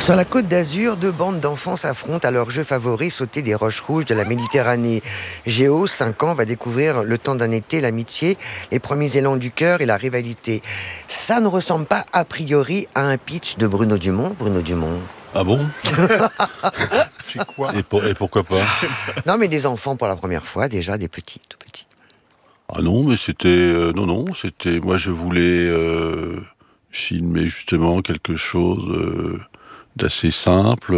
Sur la Côte d'Azur, deux bandes d'enfants s'affrontent à leur jeu favori, sauter des roches rouges de la Méditerranée. Géo, 5 ans, va découvrir le temps d'un été, l'amitié, les premiers élans du cœur et la rivalité. Ça ne ressemble pas a priori à un pitch de Bruno Dumont. Bruno Dumont. Ah bon? C'est quoi? Et pourquoi pas? Non, mais des enfants pour la première fois, déjà, des petits, tout petits. Ah non, mais c'était... c'était... Moi, je voulais filmer justement quelque chose d'assez simple,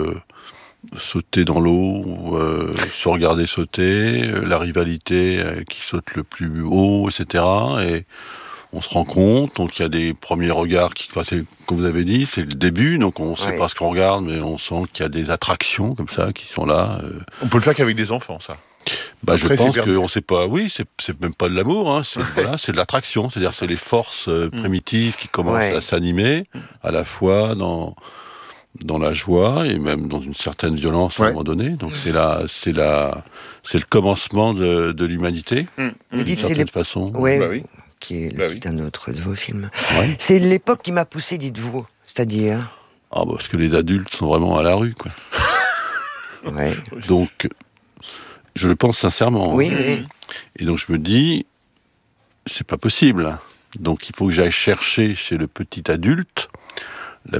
sauter dans l'eau, se regarder sauter, la rivalité qui saute le plus haut, etc. Et on se rend compte, donc il y a des premiers regards, comme vous avez dit, c'est le début, donc on ne sait pas ce qu'on regarde, mais on sent qu'il y a des attractions comme ça qui sont là. On peut le faire qu'avec des enfants, ça. Je pense qu'on ne sait pas, c'est même pas de l'amour, hein, c'est de l'attraction, c'est-à-dire c'est les forces primitives qui commencent à s'animer, à la fois dans la joie et même dans une certaine violence à un moment donné. Donc c'est le commencement de l'humanité, Vous dites d'une certaine façon. Oui. Qui est le titre d'un autre de vos films. Ouais. C'est l'époque qui m'a poussé, dites-vous. C'est-à-dire parce que les adultes sont vraiment à la rue, quoi. Ouais. Donc, je le pense sincèrement. Oui. Et donc, je me dis, c'est pas possible. Donc, il faut que j'aille chercher chez le petit adulte le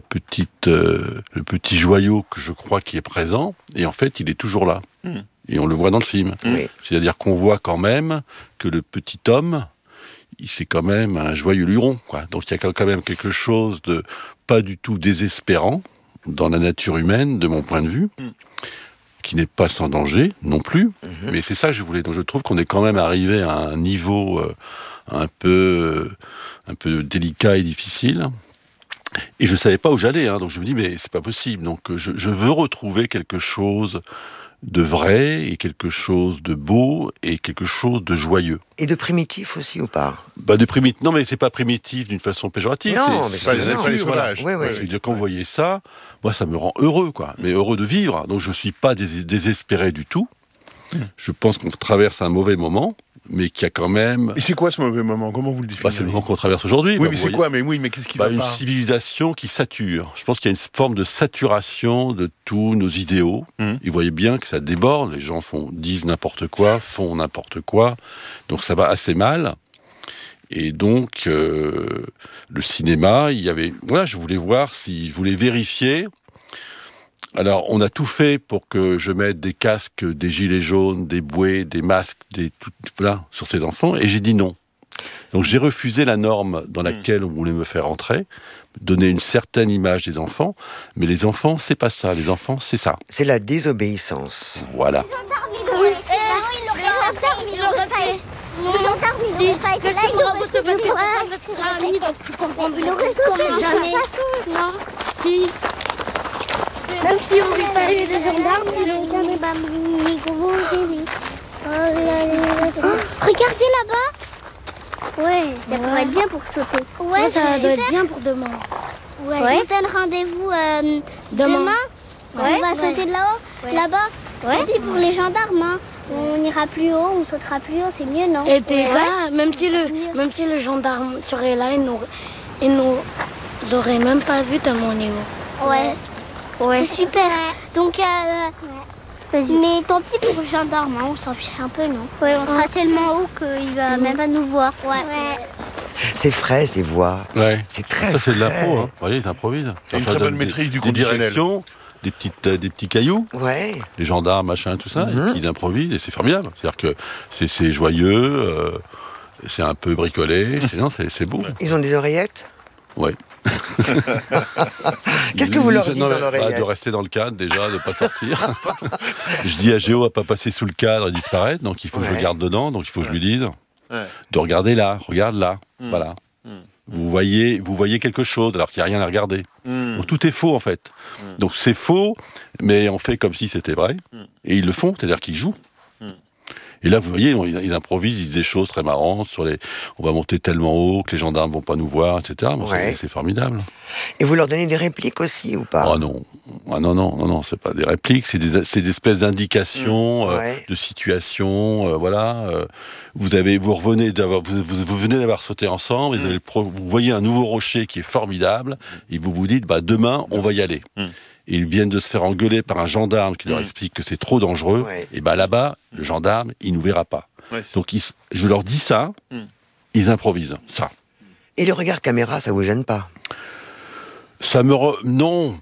petit joyau que je crois qui est présent. Et en fait, il est toujours là. Et on le voit dans le film. C'est-à-dire qu'on voit quand même que le petit homme, c'est quand même un joyeux luron, quoi. Donc il y a quand même quelque chose de pas du tout désespérant dans la nature humaine, de mon point de vue, qui n'est pas sans danger non plus. Mais c'est ça que je voulais. Donc je trouve qu'on est quand même arrivé à un niveau un peu délicat et difficile. Et je savais pas où j'allais, hein. Donc je me dis mais c'est pas possible. Donc je veux retrouver quelque chose de vrai, et quelque chose de beau, et quelque chose de joyeux. Et de primitif aussi, ou pas? De primitif, non mais c'est pas primitif d'une façon péjorative. Non, mais c'est les sauvages. Ouais. Quand vous voyez ça, moi ça me rend heureux, quoi. Mais heureux de vivre. Donc je suis pas désespéré du tout. Je pense qu'on traverse un mauvais moment, mais qu'il y a quand même... Et c'est quoi ce mauvais moment? Comment vous le définissez? C'est le moment qu'on traverse aujourd'hui. Oui, mais c'est quoi? Mais qu'est-ce qui va pas? Une civilisation qui sature. Je pense qu'il y a une forme de saturation de tous nos idéaux. Et vous voyez bien que ça déborde. Les gens disent n'importe quoi, font n'importe quoi. Donc ça va assez mal. Et donc, le cinéma, je voulais voir je voulais vérifier. Alors, on a tout fait pour que je mette des casques, des gilets jaunes, des bouées, des masques, sur ces enfants, et j'ai dit non. Donc, j'ai refusé la norme dans laquelle on voulait me faire entrer, donner une certaine image des enfants, mais les enfants, c'est pas ça. Les enfants, c'est ça. C'est la désobéissance. Voilà. Les gendarmes, ils l'auraient fait. Les gendarmes, ils l'auraient pas été là, ils l'auraient sauté. Ils l'auraient sauté de toute façon. Non, si. Même si on n'avait pas eu les gendarmes, regardez là-bas. Ouais, ça pourrait être bien pour sauter. Ouais, ça doit être bien pour demain. Ouais. On se donne rendez-vous demain. On va sauter de là-haut, là-bas. Ouais. Et puis pour les gendarmes, on ira plus haut, on sautera plus haut, c'est mieux, non? Et t'es là, même si le gendarme serait là, il nous aurait même pas vu tellement on est haut. Ouais, c'est super. Donc, mais tant pis pour le gendarme, on s'en fiche un peu, non? Ouais, on sera tellement haut qu'il va même pas nous voir. Ouais. C'est frais, ces voix. Ouais. C'est très Ça, c'est de frais. l'impro, hein. Vous voyez, ils improvisent. Une très bonne maîtrise du conditionnel. Directions, des petits cailloux. Ouais. Les gendarmes, machin, tout ça, et ils improvisent, et c'est formidable. C'est-à-dire que c'est joyeux, c'est un peu bricolé, c'est beau. Ils ont des oreillettes? Ouais. Qu'est-ce que vous leur dites dans l'oreillette? De rester dans le cadre, déjà, de ne pas sortir. Je dis à Géo à ne pas passer sous le cadre et disparaître, donc il faut que je regarde dedans, donc il faut que je lui dise de regarder là, regarde là, voilà. Vous voyez quelque chose alors qu'il n'y a rien à regarder. Donc tout est faux en fait. Donc c'est faux, mais on fait comme si c'était vrai. Et ils le font, c'est-à-dire qu'ils jouent. Et là, vous voyez, ils improvisent, ils disent des choses très marrantes sur on va monter tellement haut que les gendarmes vont pas nous voir, etc. Bon, c'est formidable. Et vous leur donnez des répliques aussi, ou pas? Oh non. Ah non, c'est pas des répliques, c'est des espèces d'indications, de situations, voilà. Vous venez d'avoir sauté ensemble, vous voyez un nouveau rocher qui est formidable, et vous vous dites, demain, on va y aller. Et ils viennent de se faire engueuler par un gendarme qui leur explique que c'est trop dangereux, et là-bas, le gendarme, il nous verra pas. Donc je leur dis ça, ils improvisent, ça. Et le regard caméra, ça vous gêne pas? Non.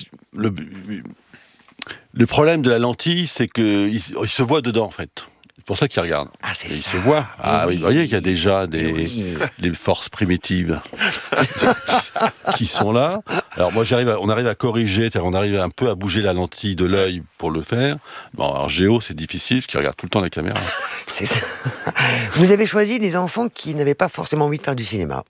Le problème de la lentille, c'est qu'il se voit dedans, en fait. C'est pour ça qu'il regarde. Ah, c'est ça. Il ça. se voit. Ah oui, vous voyez qu'il y a déjà des forces primitives qui sont là. Alors moi, on arrive à corriger, on arrive un peu à bouger la lentille de l'œil pour le faire. Bon, alors Géo, c'est difficile, parce qu'il regarde tout le temps la caméra. C'est ça. Vous avez choisi des enfants qui n'avaient pas forcément envie de faire du cinéma.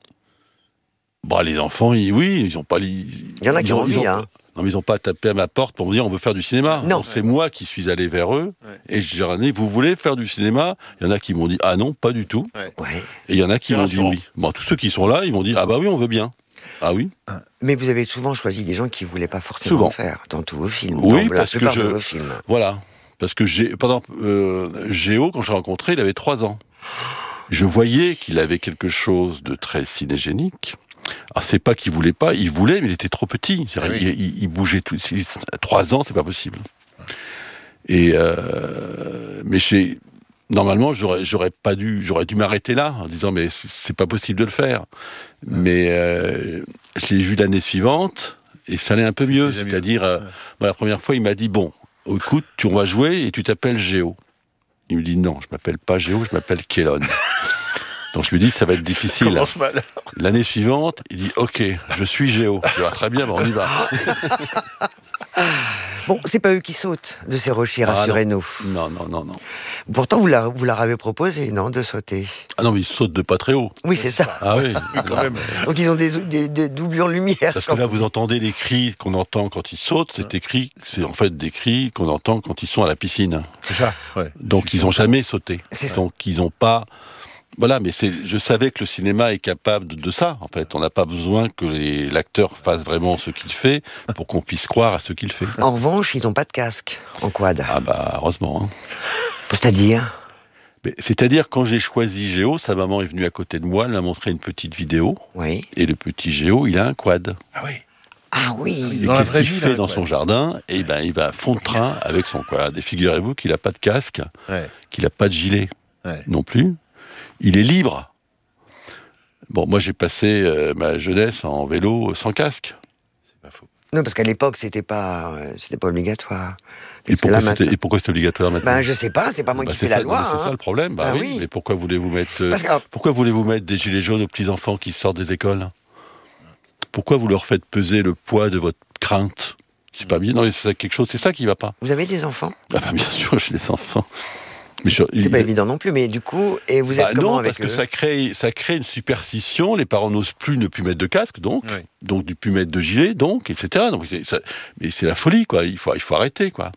Les enfants, ils ont pas... Il y en a qui ont envie, hein. Non, mais ils n'ont pas tapé à ma porte pour me dire on veut faire du cinéma. Non. Donc, c'est moi qui suis allé vers eux et je leur ai dit vous voulez faire du cinéma? Il y en a qui m'ont dit ah non, pas du tout. Et il y en a qui m'ont dit oui. Bon, tous ceux qui sont là, ils m'ont dit ah bah oui, on veut bien. Ah oui. Mais vous avez souvent choisi des gens qui ne voulaient pas forcément faire dans tous vos films. Oui, dans la plupart de vos films. Voilà. Parce que Géo, quand je l'ai rencontré, il avait 3 ans. Je voyais qu'il avait quelque chose de très cinégénique. Alors, c'est pas qu'il voulait pas, il voulait, mais il était trop petit. Il bougeait tout. 3 ans, c'est pas possible. Et mais normalement, j'aurais dû m'arrêter là, en disant mais c'est pas possible de le faire. Mais je l'ai vu l'année suivante et ça allait un peu mieux. C'est-à-dire, la première fois, il m'a dit bon, écoute, on va jouer et tu t'appelles Géo. Il me dit non, je m'appelle pas Géo, je m'appelle Kellon. Donc je me dis, ça va être difficile. L'année suivante, il dit, ok, je suis Géo. Je dis, très bien, on y va. Bon, c'est pas eux qui sautent de ces rochers, rassurez-nous. Non. Pourtant, vous leur avez proposé, non, de sauter? Ah non, mais ils sautent de pas très haut. Oui, c'est ça. Ah oui, quand même. Donc ils ont des doublures lumière. Parce que là, vous entendez les cris qu'on entend quand ils sautent, c'est en fait des cris qu'on entend quand ils sont à la piscine. C'est ça, Donc ils n'ont jamais sauté. Donc ils n'ont pas... Voilà, mais je savais que le cinéma est capable de ça, en fait. On n'a pas besoin que l'acteur fasse vraiment ce qu'il fait pour qu'on puisse croire à ce qu'il fait. En revanche, ils n'ont pas de casque en quad. Ah heureusement. Hein. C'est-à-dire ? C'est-à-dire, quand j'ai choisi Géo, sa maman est venue à côté de moi, elle m'a montré une petite vidéo. Oui. Et le petit Géo, il a un quad. Ah oui. Ah oui. Et qu'est-ce qu'il fait dans son jardin ? Il va à fond de train avec son quad. Et figurez-vous qu'il n'a pas de casque, qu'il n'a pas de gilet non plus. Il est libre. Bon, moi j'ai passé ma jeunesse en vélo sans casque. C'est pas faux. Non, parce qu'à l'époque c'était pas obligatoire. Et pourquoi c'était obligatoire maintenant ? Je sais pas, c'est pas moi qui fais la loi. C'est ça le problème. Oui. Mais pourquoi voulez-vous mettre des gilets jaunes aux petits enfants qui sortent des écoles ? Pourquoi vous leur faites peser le poids de votre crainte ? C'est pas bien. Non, c'est quelque chose. C'est ça qui va pas. Vous avez des enfants ? Bien sûr, j'ai des enfants. C'est pas évident non plus, mais du coup, et vous êtes comment avec eux ? Parce que ça crée une superstition. Les parents n'osent plus ne plus mettre de casque, donc ne plus mettre de gilet, etc. Mais c'est la folie, quoi. Il faut arrêter, quoi.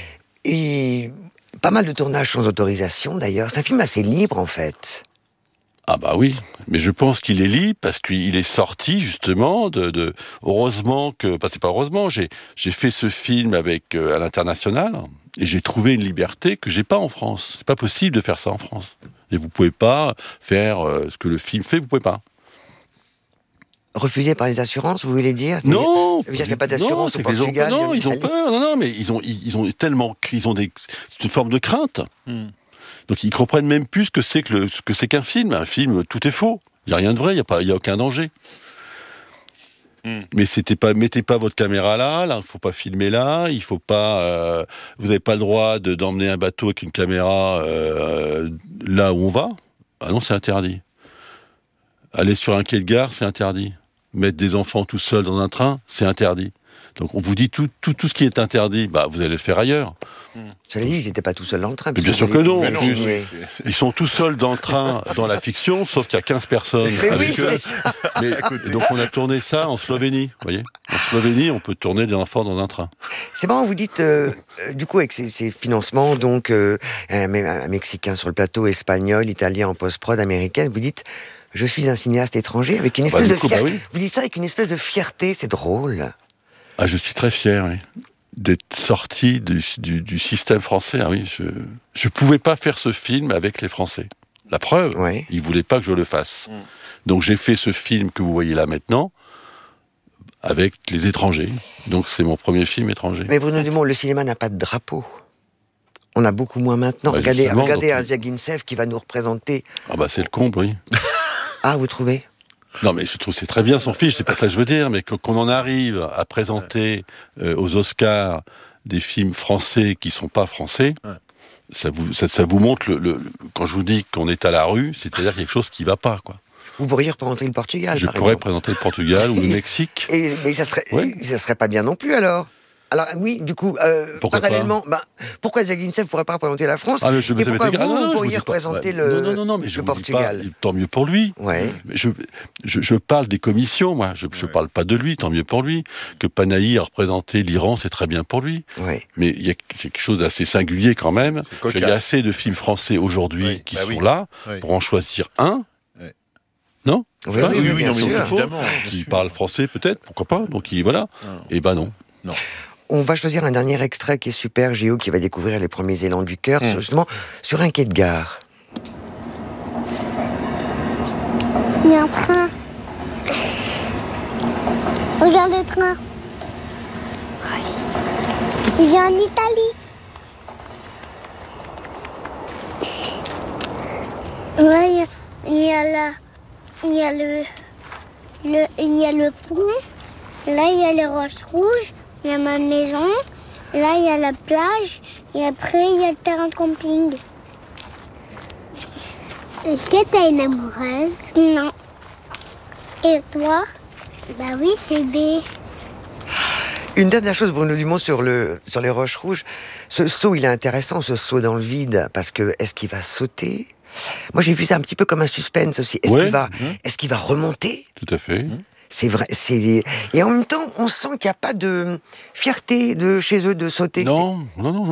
Et pas mal de tournages sans autorisation, d'ailleurs. C'est un film assez libre, en fait. Ah oui, mais je pense qu'il est libre parce qu'il est sorti justement heureusement que... c'est pas heureusement, j'ai fait ce film à l'international et j'ai trouvé une liberté que j'ai pas en France. C'est pas possible de faire ça en France. Et vous pouvez pas faire ce que le film fait, vous pouvez pas. Refusé par les assurances, vous voulez dire ? Non. Ça veut dire qu'il n'y a pas d'assurance au Portugal ? Non, ils ont peur. Non, mais ils ont tellement... c'est une forme de crainte. Donc ils comprennent même plus ce que c'est qu'un film. Un film, tout est faux. Il n'y a rien de vrai, il n'y a aucun danger. Mais mettez pas votre caméra là, il ne faut pas filmer là, il faut pas... vous n'avez pas le droit d'emmener un bateau avec une caméra là où on va. Ah non, c'est interdit. Aller sur un quai de gare, c'est interdit. Mettre des enfants tout seuls dans un train, c'est interdit. Donc on vous dit tout ce qui est interdit, vous allez le faire ailleurs. Cela dit, ils n'étaient pas tout seuls dans le train. Bien sûr que non. Ils sont tout seuls dans le train, dans la fiction, sauf qu'il y a 15 personnes avec eux. Donc on a tourné ça en Slovénie, vous voyez. En Slovénie, on peut tourner des enfants dans un train. C'est marrant, vous dites, du coup, avec ces financements, donc un Mexicain sur le plateau, espagnol, italien en post-prod, américaine, vous dites... Je suis un cinéaste étranger avec une espèce de fierté. Oui. Vous dites ça avec une espèce de fierté, c'est drôle. Ah, je suis très fier, oui, d'être sorti du système français. Ah oui, je pouvais pas faire ce film avec les Français. La preuve, ils voulaient pas que je le fasse. Donc j'ai fait ce film que vous voyez là maintenant avec les étrangers. Donc c'est mon premier film étranger. Mais Bruno Dumont, le cinéma n'a pas de drapeau. On a beaucoup moins maintenant. Regardez Asia Ghintsev qui va nous représenter. Ah c'est le comble, oui. Ah, vous trouvez ? Non, mais je trouve que c'est très bien son film, c'est pas ça que je veux dire, mais qu'on en arrive à présenter aux Oscars des films français qui sont pas français, ça vous montre, quand je vous dis qu'on est à la rue, c'est-à-dire quelque chose qui va pas, quoi. Vous pourriez représenter le Portugal, par exemple. Je pourrais présenter le Portugal ou le Mexique. Mais ça serait pas bien non plus, alors ? Alors oui, du coup, parallèlement, pourquoi Asia Ghintsev ne pourrait pas représenter la France ? Et pourquoi vous pourriez représenter le Portugal ? Tant mieux pour lui. Ouais. Je parle des commissions, moi. Je parle pas de lui, tant mieux pour lui. Que Panahi a représenté l'Iran, c'est très bien pour lui. Ouais. Mais il y a quelque chose d'assez singulier quand même. Il y a assez de films français aujourd'hui qui sont là pour en choisir un. Non ? Oui, bien sûr. Évidemment. Qui parle français peut-être, pourquoi pas. Donc voilà. Et non. On va choisir un dernier extrait qui est super, Géo, qui va découvrir les premiers élans du cœur, justement, sur un quai de gare. Il y a un train. Regarde le train. Il vient en Italie. Ouais, il y a le pont. Là, il y a les roches rouges. Il y a ma maison, là il y a la plage, et après il y a le terrain de camping. Est-ce que t'as une amoureuse ? Non. Et toi ? Bah oui, c'est B. Une dernière chose, Bruno Dumont, sur les roches rouges. Ce saut, il est intéressant, ce saut dans le vide, parce que est-ce qu'il va sauter ? Moi, j'ai vu ça un petit peu comme un suspense aussi. Est-ce qu'il va remonter ? Tout à fait. C'est vrai, et en même temps, on sent qu'il n'y a pas de fierté de chez eux de sauter. Non,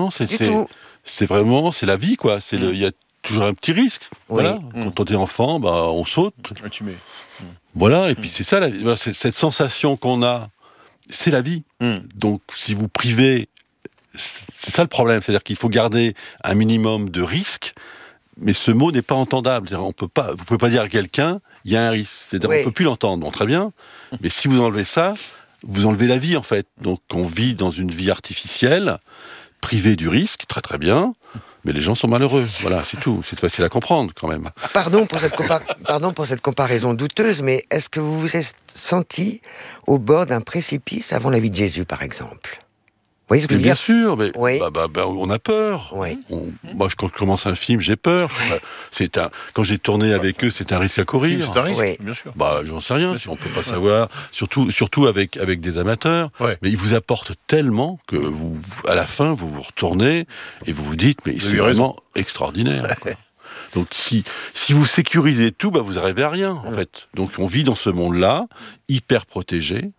c'est vraiment, c'est la vie, quoi. Il y a toujours un petit risque. Oui. Voilà. Quand on est enfant, on saute. Voilà, et puis c'est ça, cette sensation qu'on a, c'est la vie. Donc, si vous privez, c'est ça le problème, c'est-à-dire qu'il faut garder un minimum de risque. Mais ce mot n'est pas entendable. Vous pouvez pas dire à quelqu'un, il y a un risque. C'est-à-dire, on ne peut plus l'entendre. Bon, très bien. Mais si vous enlevez ça, vous enlevez la vie, en fait. Donc, on vit dans une vie artificielle, privée du risque, très très bien. Mais les gens sont malheureux. Voilà, c'est tout. C'est facile à comprendre, quand même. Pardon pour cette comparaison douteuse, mais est-ce que vous vous êtes senti au bord d'un précipice avant la vie de Jésus, par exemple ? Vous voyez ce que je veux dire ? Bien sûr, mais on a peur. Oui. Moi, quand je commence un film, j'ai peur. Quand j'ai tourné avec eux, c'est un risque à courir. C'est un risque, Oui. bien sûr. J'en sais rien, si on peut pas savoir. Surtout avec des amateurs. Ouais. Mais ils vous apportent tellement que à la fin, vous vous retournez et vous vous dites, mais c'est vraiment extraordinaire. Quoi. Donc, si vous sécurisez tout, vous n'arrivez à rien, en fait. Donc, on vit dans ce monde-là, hyper protégé.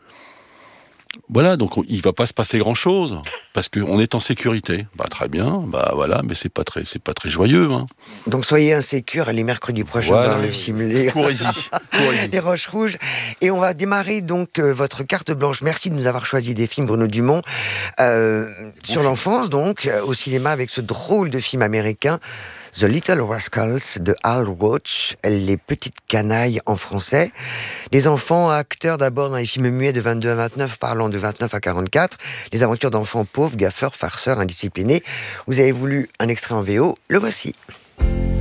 Voilà, donc il va pas se passer grand-chose parce qu'on est en sécurité. Très bien, voilà, mais c'est pas très joyeux. Hein. Donc soyez insécures, les mercredis prochains voir le film Les Roches Rouges. Et on va démarrer donc votre carte blanche. Merci de nous avoir choisi des films, Bruno Dumont, sur l'enfance, donc au cinéma avec ce drôle de film américain. The Little Rascals de Hal Roach, Les Petites Canailles en français. Les enfants acteurs d'abord dans les films muets de 22 à 29, parlant de 29 à 44. Les aventures d'enfants pauvres, gaffeurs, farceurs, indisciplinés. Vous avez voulu un extrait en VO, le voici.